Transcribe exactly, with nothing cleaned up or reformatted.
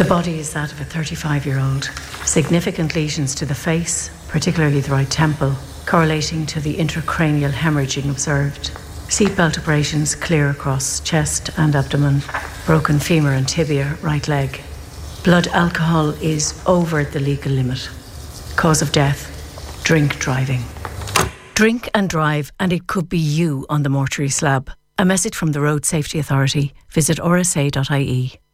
The body is that of a thirty-five-year-old. Significant lesions to the face, particularly the right temple, correlating to the intracranial hemorrhaging observed. Seatbelt abrasions clear across chest and abdomen. Broken femur and tibia, right leg. Blood alcohol is over the legal limit. Cause of death, drink driving. Drink and drive, and it could be you on the mortuary slab. A message from the Road Safety Authority. Visit r s a dot i e.